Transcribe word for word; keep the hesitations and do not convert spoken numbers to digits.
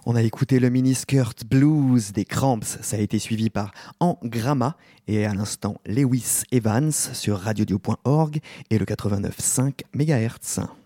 On a écouté le mini-skirt blues des Cramps, ça a été suivi par En Gramma et à l'instant Lewis Evans sur radiodio point org et le quatre-vingt-neuf virgule cinq mégahertz.